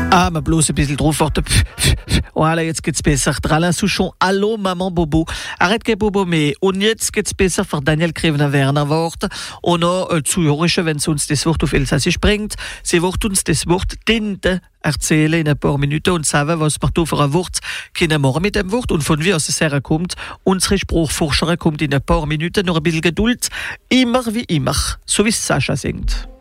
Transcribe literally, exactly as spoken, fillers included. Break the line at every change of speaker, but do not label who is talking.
Ah, maar bloß ein bisschen drauf warten. Voilà, jetzt geht's besser. Alain Souchon, hallo Maman Bobo. Arrête que Bobo mehr. Und jetzt geht's besser für Daniel Krevner-Werner Wort. Und noch äh, Zuhörerische, wenn sie uns das Wort auf Elsassisch bringt. Sie wird uns das Wort Tinte erzählen in ein paar Minuten und sagen, was man da für ein Wort können machen mit dem Wort und von wie aus es herkommt. Unsere Spruchforscherin kommt in ein paar Minuten. Noch ein bisschen Geduld. Immer wie immer. So wie Sascha singt.